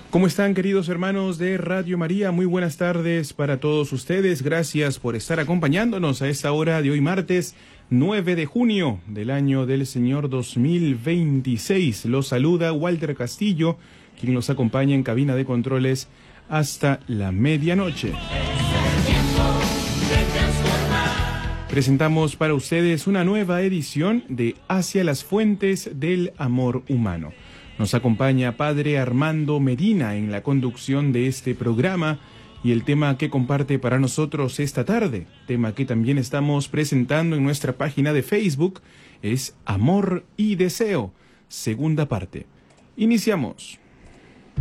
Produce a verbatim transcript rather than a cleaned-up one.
¿Cómo están, queridos hermanos de Radio María? Muy buenas tardes para todos ustedes. Gracias por estar acompañándonos a esta hora de hoy martes nueve de junio del año del Señor dos mil veintiséis. Los saluda Walter Castillo, quien los acompaña en cabina de controles hasta la medianoche. Presentamos para ustedes una nueva edición de Hacia las Fuentes del Amor Humano. Nos acompaña Padre Armando Medina en la conducción de este programa y el tema que comparte para nosotros esta tarde, tema que también estamos presentando en nuestra página de Facebook, es Amor y Deseo, segunda parte. Iniciamos.